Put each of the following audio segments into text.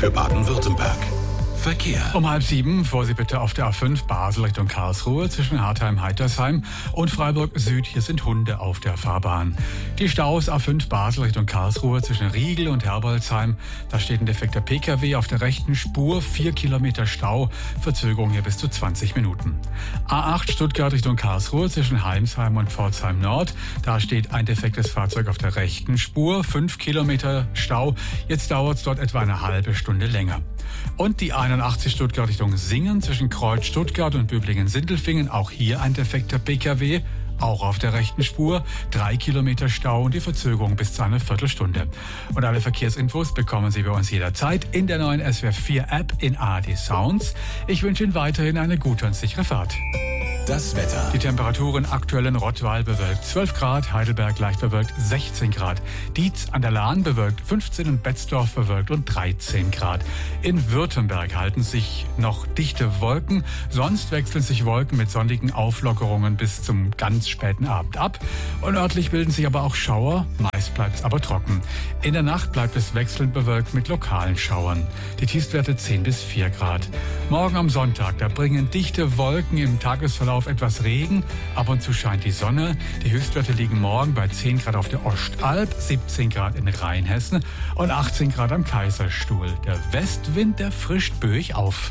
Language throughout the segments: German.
für Baden-Württemberg. Verkehr. Um 6:30 Vorsicht bitte auf der A5 Basel Richtung Karlsruhe zwischen Hartheim-Heitersheim und Freiburg Süd. Hier sind Hunde auf der Fahrbahn. Die Staus A5 Basel Richtung Karlsruhe zwischen Riegel und Herbolzheim. Da steht ein defekter PKW auf der rechten Spur. 4 Kilometer Stau. Verzögerung hier bis zu 20 Minuten. A8 Stuttgart Richtung Karlsruhe zwischen Heimsheim und Pforzheim Nord. Da steht ein defektes Fahrzeug auf der rechten Spur. 5 Kilometer Stau. Jetzt dauert es dort etwa eine halbe Stunde länger. Und die 81 Stuttgart Richtung Singen zwischen Kreuz Stuttgart und Böblingen-Sindelfingen. Auch hier ein defekter PKW, auch auf der rechten Spur. 3 Kilometer Stau und die Verzögerung bis zu einer Viertelstunde. Und alle Verkehrsinfos bekommen Sie bei uns jederzeit in der neuen SWR 4 App in ARD Sounds. Ich wünsche Ihnen weiterhin eine gute und sichere Fahrt. Das Wetter. Die Temperaturen aktuell in Rottweil bewölkt 12 Grad, Heidelberg leicht bewölkt 16 Grad, Dietz an der Lahn bewölkt 15 und Betzdorf bewölkt und 13 Grad. In Württemberg halten sich noch dichte Wolken, sonst wechseln sich Wolken mit sonnigen Auflockerungen bis zum ganz späten Abend ab. Und örtlich bilden sich aber auch Schauer, meist bleibt es aber trocken. In der Nacht bleibt es wechselnd bewölkt mit lokalen Schauern. Die Tiefstwerte 10 bis 4 Grad. Morgen am Sonntag, da bringen dichte Wolken im Tagesverlauf etwas Regen, ab und zu scheint die Sonne. Die Höchstwerte liegen morgen bei 10 Grad auf der Ostalb, 17 Grad in Rheinhessen und 18 Grad am Kaiserstuhl. Der Westwind, der frischt böig auf.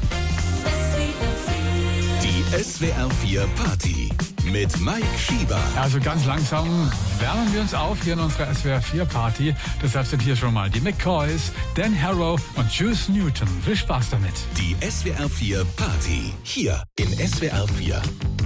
Die SWR 4 Party mit Mike Schieber. Also ganz langsam wärmen wir uns auf hier in unserer SWR 4 Party. Deshalb sind hier schon mal die McCoys, Dan Harrow und Juice Newton. Viel Spaß damit. Die SWR 4 Party hier in SWR 4.